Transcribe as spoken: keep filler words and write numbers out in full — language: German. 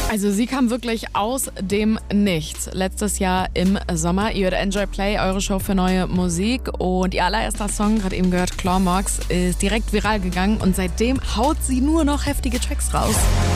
Also sie kam wirklich aus dem Nichts. Letztes Jahr im Sommer. Ihr hört Enjoy Play, eure Show für neue Musik. Und ihr allererster Song, gerade eben gehört, Claw Marks, ist direkt viral gegangen. Und seitdem haut sie nur noch heftige Tracks raus.